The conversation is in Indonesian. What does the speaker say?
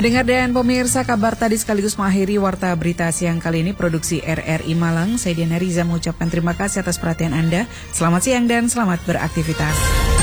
Pendengar dan pemirsa, kabar tadi sekaligus mengakhiri Warta Berita Siang kali ini produksi RRI Malang. Saya Diana Riza mengucapkan terima kasih atas perhatian Anda. Selamat siang dan selamat beraktivitas.